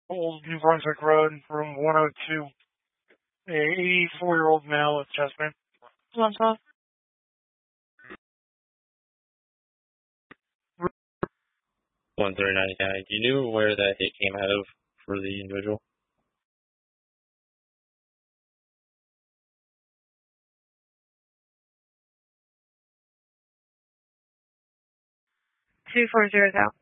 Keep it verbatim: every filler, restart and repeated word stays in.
Old New Brunswick Road, room one oh two. A eighty-four-year-old male with chest pain. one twelve. one thirty-nine County. Do you know where that hit came out of for the individual? two four zero zero.